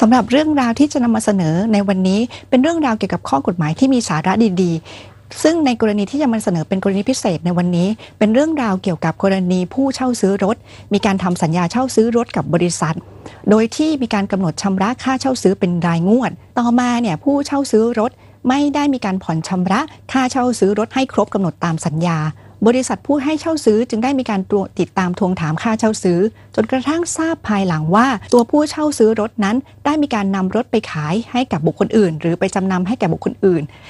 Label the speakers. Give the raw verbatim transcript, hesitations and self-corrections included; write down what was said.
Speaker 1: สำหรับเรื่องราวที่จะนำมาเสนอในวันนี้เป็นเรื่องราวเกี่ยวกับข้อกฎหมายที่มีสาระดีๆซึ่งในกรณีที่จะมาเสนอเป็นกรณีพิเศษในวันนี้เป็นเรื่องราวเกี่ยวกับกรณีผู้เช่าซื้อรถมีการทำสัญญาเช่าซื้อรถกับบริษัทโดยที่มีการกำหนดชำระค่าเช่าซื้อเป็นรายงวดต่อมาเนี่ยผู้เช่าซื้อรถไม่ได้มีการผ่อนชำระค่าเช่าซื้อรถให้ครบกำหนดตามสัญญาบริษัทผู้ให้เช่าซื้อจึงได้มีการตรวจติดตามทวงถามค่าเช่าซื้อจนกระทั่งทราบภายหลังว่าตัวผู้เช่าซื้อรถนั้นได้มีการนำรถไปขายให้กับบุคคลอื่นหรือไปจำนำให้แก่บุคคลอื่น